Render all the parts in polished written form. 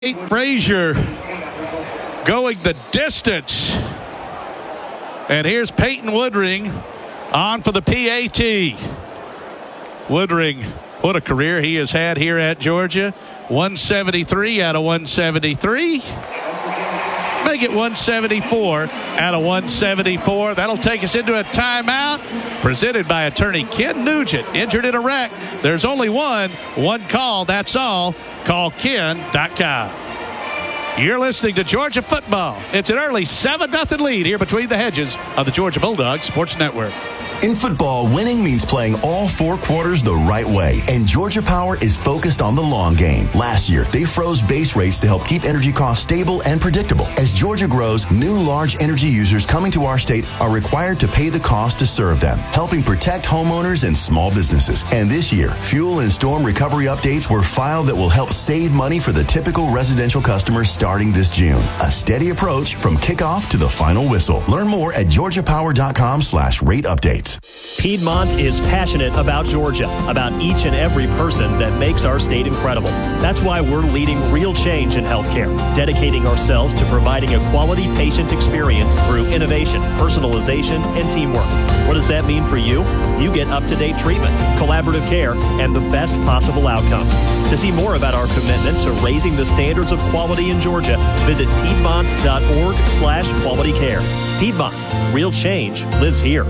Nate Frazier going the distance. And here's Peyton Woodring on for the PAT. Woodring, what a career he has had here at Georgia. 173 out of 173. Make it 174 out of 174. That'll take us into a timeout presented by attorney Ken Nugent. Injured in a wreck. There's only one call. That's all. Call Ken.com. You're listening to Georgia football. It's an early 7-0 lead here between the hedges of the Georgia Bulldogs Sports Network. In football, winning means playing all 4 quarters the right way, and Georgia Power is focused on the long game. Last year, they froze base rates to help keep energy costs stable and predictable. As Georgia grows, new large energy users coming to our state are required to pay the cost to serve them, helping protect homeowners and small businesses. And this year, fuel and storm recovery updates were filed that will help save money for the typical residential customer starting this June. A steady approach from kickoff to the final whistle. Learn more at georgiapower.com/rate updates. Piedmont is passionate about Georgia, about each and every person that makes our state incredible. That's why we're leading real change in healthcare, dedicating ourselves to providing a quality patient experience through innovation, personalization, and teamwork. What does that mean for you? You get up-to-date treatment, collaborative care, and the best possible outcomes. To see more about our commitment to raising the standards of quality in Georgia, visit Piedmont.org/quality care. Piedmont, real change lives here.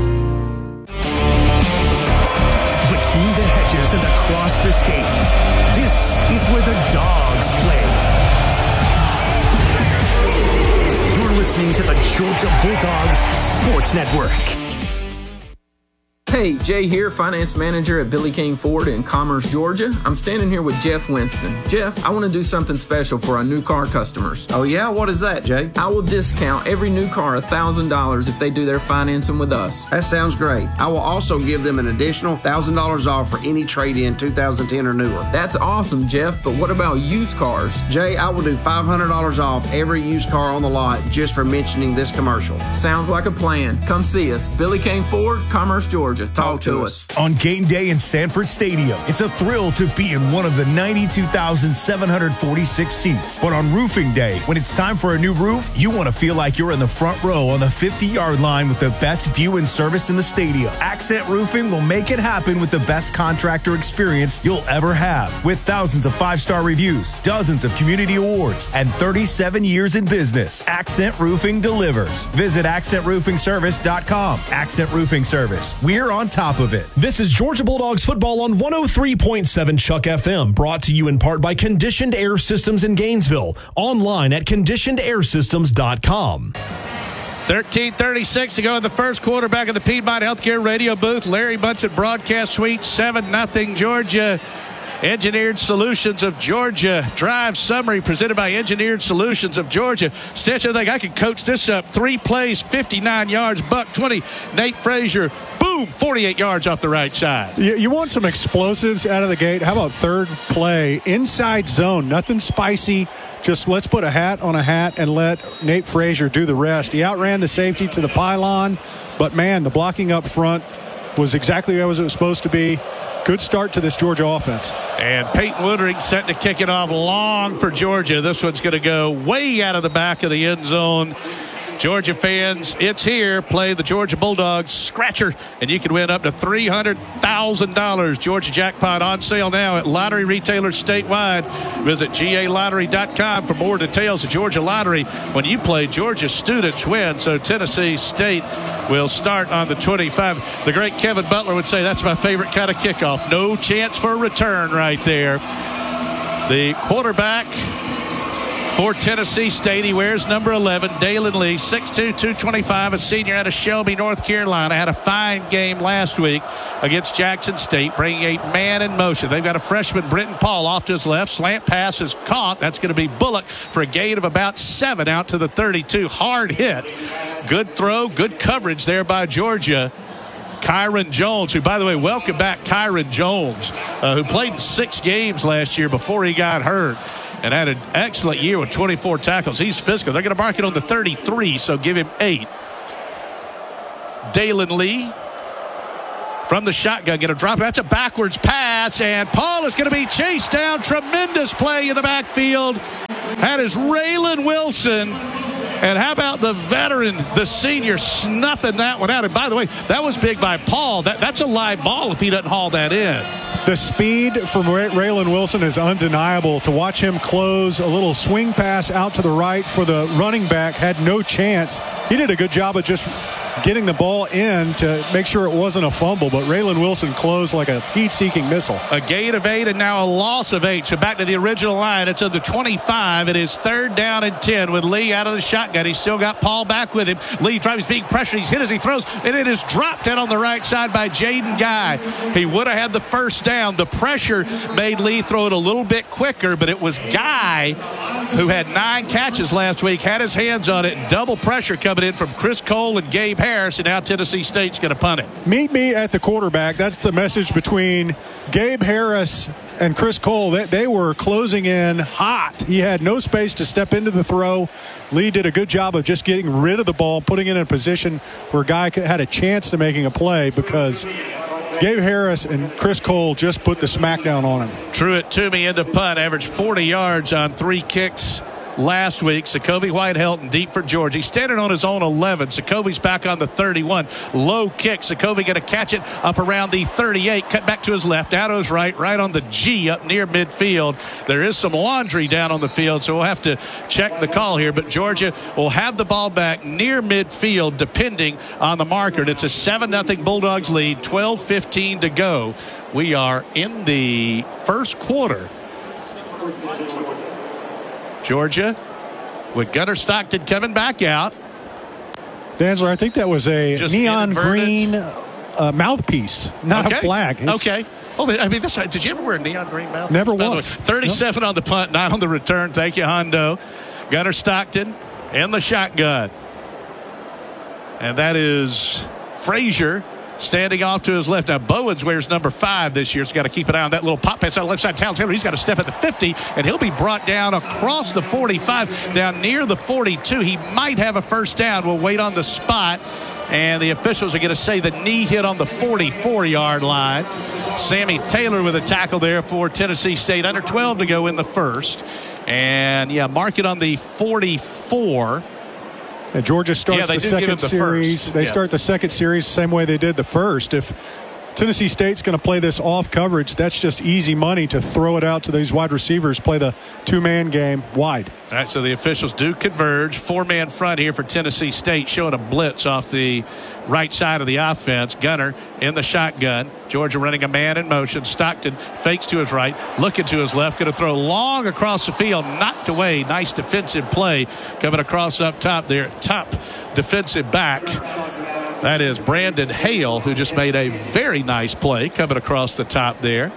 Between the hedges and across the state, this is where the dogs play. You're listening to the Georgia Bulldogs Sports Network. Hey, Jay here, finance manager at Billy King Ford in Commerce, Georgia. I'm standing here with Jeff Winston. Jeff, I want to do something special for our new car customers. Oh yeah? What is that, Jay? I will discount every new car $1,000 if they do their financing with us. That sounds great. I will also give them an additional $1,000 off for any trade-in 2010 or newer. That's awesome, Jeff, but what about used cars? Jay, I will do $500 off every used car on the lot just for mentioning this commercial. Sounds like a plan. Come see us. Billy King Ford, Commerce, Georgia. Talk to us. On game day in Sanford Stadium, it's a thrill to be in one of the 92,746 seats. But on roofing day, when it's time for a new roof, you want to feel like you're in the front row on the 50-yard line with the best view and service in the stadium. Accent Roofing will make it happen with the best contractor experience you'll ever have. With thousands of 5-star reviews, dozens of community awards, and 37 years in business, Accent Roofing delivers. Visit AccentRoofingService.com. Accent Roofing Service. We're on top of it. This is Georgia Bulldogs football on 103.7 Chuck FM, brought to you in part by Conditioned Air Systems in Gainesville. Online at conditionedairsystems.com. 13:36 to go in the first quarter. Back in the Piedmont Healthcare radio booth. Larry Bunsen broadcast suite. 7-0 Georgia. Engineered Solutions of Georgia drive summary presented by Engineered Solutions of Georgia. Stitch, I think I can coach this up. 3 plays, 59 yards, buck 20. Nate Frazier, boom, 48 yards off the right side. You want some explosives out of the gate? How about third play, inside zone, nothing spicy. Just let's put a hat on a hat and let Nate Frazier do the rest. He outran the safety to the pylon, but man, the blocking up front was exactly as it was supposed to be. Good start to this Georgia offense. And Peyton Woodring set to kick it off long for Georgia. This one's going to go way out of the back of the end zone. Georgia fans, it's here. Play the Georgia Bulldogs Scratcher, and you can win up to $300,000. Georgia Jackpot on sale now at lottery retailers statewide. Visit GALottery.com for more details. The Georgia Lottery, when you play, Georgia students win. So Tennessee State will start on the 25. The great Kevin Butler would say that's my favorite kind of kickoff. No chance for a return right there. The quarterback for Tennessee State, he wears number 11, Dalen Lee, 6'2", 225, a senior out of Shelby, North Carolina. Had a fine game last week against Jackson State, bringing a man in motion. They've got a freshman, Britton Paul, off to his left. Slant pass is caught. That's going to be Bullock for a gain of about 7 out to the 32. Hard hit. Good throw, good coverage there by Georgia. Kyron Jones, who, by the way, welcome back Kyron Jones, who played in 6 games last year before he got hurt and had an excellent year with 24 tackles. He's physical. They're going to mark it on the 33, so give him 8. Dalen Lee from the shotgun. Going to drop. That's a backwards pass, and Paul is going to be chased down. Tremendous play in the backfield. That is Raylan Wilson. And how about the veteran, the senior, snuffing that one out? And by the way, that was big by Paul. That's a live ball if he doesn't haul that in. The speed from Raylan Wilson is undeniable. To watch him close, a little swing pass out to the right for the running back, had no chance. He did a good job of just getting the ball in to make sure it wasn't a fumble, but Raylan Wilson closed like a heat-seeking missile. A gain of 8 and now a loss of 8. So back to the original line. It's at the 25. It is 3rd down and 10 with Lee out of the shotgun. He's still got Paul back with him. Lee drives, being pressured. He's hit as he throws, and it is dropped in on the right side by Jaden Guy. He would have had the first down. The pressure made Lee throw it a little bit quicker, but it was Guy, who had 9 catches last week, had his hands on it. Double pressure coming in from Chris Cole and Gabe Harris, and now Tennessee State's going to punt it. Meet me at the quarterback. That's the message between Gabe Harris and Chris Cole. They were closing in hot. He had no space to step into the throw. Lee did a good job of just getting rid of the ball, putting it in a position where Guy had a chance to making a play, because Gabe Harris and Chris Cole just put the smackdown on him. Truett Toomey into punt, averaged 40 yards on 3 kicks last week. Sokovie White-Helton deep for Georgia. He's standing on his own 11. Sokovie's back on the 31. Low kick. Sokovie going to catch it up around the 38. Cut back to his left, out to his right on the G up near midfield. There is some laundry down on the field, so we'll have to check the call here. But Georgia will have the ball back near midfield depending on the marker. And it's a 7-0 Bulldogs lead. 12:15 to go. We are in the first quarter. Georgia with Gunnar Stockton coming back out. Danzler, I think that was a Just neon green mouthpiece, not a flag. Okay. Oh, I mean, did you ever wear a neon green mouthpiece? Never once. 37 on the punt, 9 on the return. Thank you, Hondo. Gunnar Stockton and the shotgun. And that is Frazier standing off to his left. Now, Bowens wears number 5 this year. He's got to keep an eye on that little pop pass on the left side. Taylor, he's got to step at the 50, and he'll be brought down across the 45, down near the 42. He might have a first down. We'll wait on the spot, and the officials are going to say the knee hit on the 44-yard line. Sammy Taylor with a tackle there for Tennessee State. Under 12 to go in the first. And, mark it on the 44. And Georgia starts the second series. They start the second series the same way they did the first. If Tennessee State's going to play this off coverage, that's just easy money to throw it out to these wide receivers, play the 2-man game wide. All right, so the officials do converge. 4-man front here for Tennessee State, showing a blitz off the right side of the offense. Gunner in the shotgun. Georgia running a man in motion. Stockton fakes to his right, looking to his left, going to throw long across the field, knocked away. Nice defensive play coming across up top there. Top defensive back. That is Brandon Hale, who just made a very nice play coming across the top there.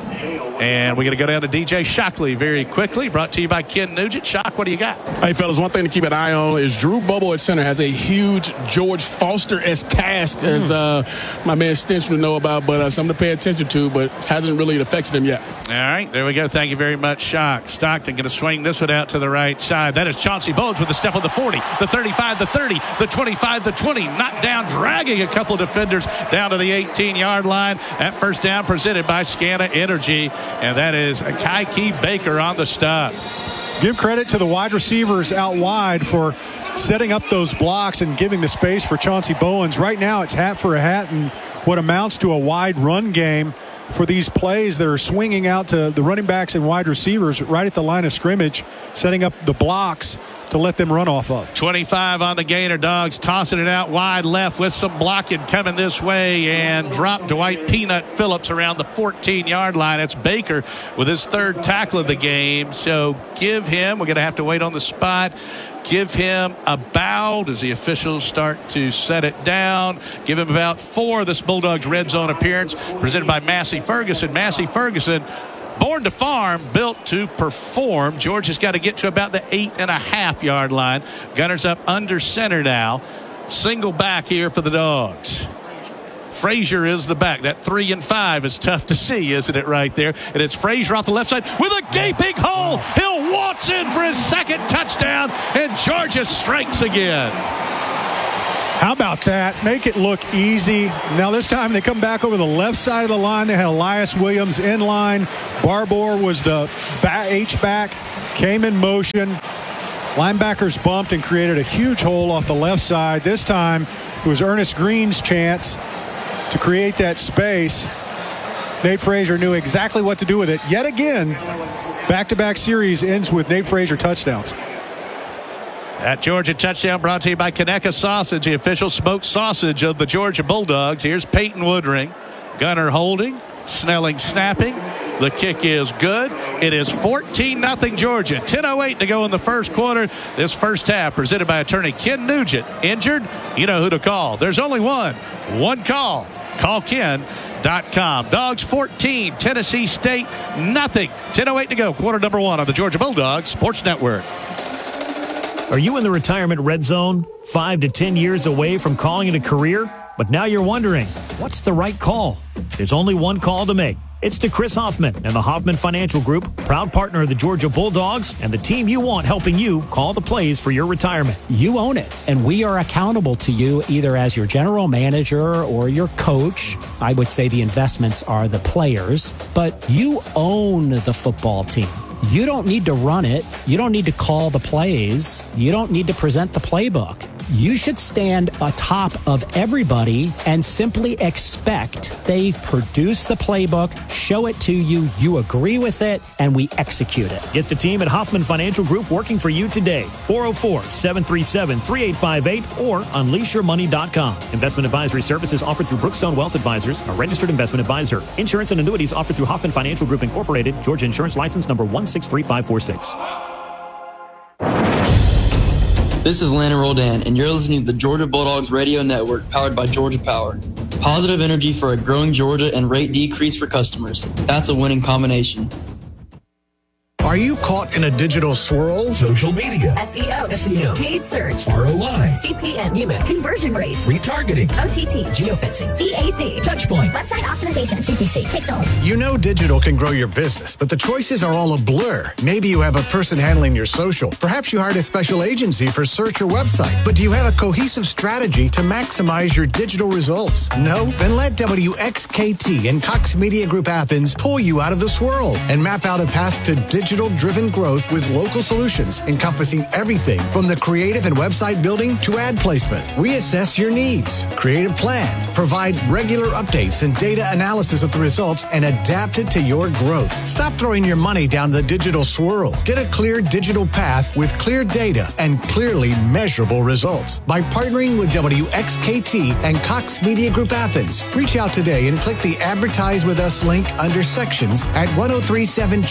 And we're going to go down to DJ Shockley very quickly. Brought to you by Ken Nugent. Shock, what do you got? Hey, fellas, one thing to keep an eye on is Drew Bobo at center has a huge George Foster-esque cast, as my man Stench would know about, but something to pay attention to, but hasn't really affected him yet. All right, there we go. Thank you very much, Shock. Stockton going to swing this one out to the right side. That is Chauncey Bowens with the step on the 40, the 35, the 30, the 25, the 20. Knocked down, dragging a couple defenders down to the 18-yard line. That first down presented by Scana Energy. And that is Kaiki Baker on the stop. Give credit to the wide receivers out wide for setting up those blocks and giving the space for Chauncey Bowens. Right now it's hat for a hat and what amounts to a wide run game for these plays that are swinging out to the running backs and wide receivers right at the line of scrimmage, setting up the blocks to let them run off of. 25 on the Gator Dogs, tossing it out wide left with some blocking coming this way, and drop Dwight Peanut Phillips around the 14-yard line. It's Baker with his 3rd tackle of the game. So give him, we're going to have to wait on the spot, give him about, as the officials start to set it down, give him about 4 of this Bulldogs red zone appearance presented by Massey Ferguson. Massey Ferguson, born to farm, built to perform. Georgia's got to get to about the 8.5-yard line. Gunner's up under center now. Single back here for the Dogs. Frazier is the back. That 3 and 5 is tough to see, isn't it, right there? And it's Frazier off the left side with a gaping hole. He'll waltz in for his 2nd touchdown, and Georgia strikes again. How about that? Make it look easy. Now this time they come back over the left side of the line. They had Elias Williams in line. Barbour was the H-back, came in motion. Linebackers bumped and created a huge hole off the left side. This time it was Ernest Green's chance to create that space. Nate Frazier knew exactly what to do with it. Yet again, back-to-back series ends with Nate Frazier touchdowns. That Georgia touchdown brought to you by Conecuh Sausage, the official smoked sausage of the Georgia Bulldogs. Here's Peyton Woodring. Gunner holding. Snelling snapping. The kick is good. It is 14-0 Georgia. 10:08 to go in the first quarter. This first half presented by attorney Ken Nugent. Injured? You know who to call. There's only one call. Call Ken.com. Dogs 14, Tennessee State nothing. 10:08 to go. Quarter number 1 on the Georgia Bulldogs Sports Network. Are you in the retirement red zone? 5 to 10 years away from calling it a career? But now you're wondering, what's the right call? There's only one call to make. It's to Chris Hoffman and the Hoffman Financial Group, proud partner of the Georgia Bulldogs and the team you want helping you call the plays for your retirement. You own it, and we are accountable to you either as your general manager or your coach. I would say the investments are the players, but you own the football team. You don't need to run it. You don't need to call the plays. You don't need to present the playbook. You should stand atop of everybody and simply expect they produce the playbook, show it to you, you agree with it, and we execute it. Get the team at Hoffman Financial Group working for you today. 404-737-3858 or unleashyourmoney.com. Investment advisory services offered through Brookstone Wealth Advisors, a registered investment advisor. Insurance and annuities offered through Hoffman Financial Group Incorporated, Georgia Insurance License number 163546. This is Landon Roldan, and you're listening to the Georgia Bulldogs Radio Network, powered by Georgia Power. Positive energy for a growing Georgia and rate decrease for customers. That's a winning combination. Are you caught in a digital swirl? Social media, SEO, paid search, ROI, CPM, email, conversion rates, retargeting, OTT, geofencing, CAC, Touchpoint, website optimization, CPC, Pixel. You know digital can grow your business, but the choices are all a blur. Maybe you have a person handling your social. Perhaps you hired a special agency for search or website. But do you have a cohesive strategy to maximize your digital results? No? Then let WXKT and Cox Media Group Athens pull you out of the swirl and map out a path to digital-driven growth with local solutions encompassing everything from the creative and website building to ad placement. We assess your needs, create a plan, provide regular updates and data analysis of the results, and adapt it to your growth. Stop throwing your money down the digital swirl. Get a clear digital path with clear data and clearly measurable results. By partnering with WXKT and Cox Media Group Athens, reach out today and click the Advertise with Us link under Sections at 1037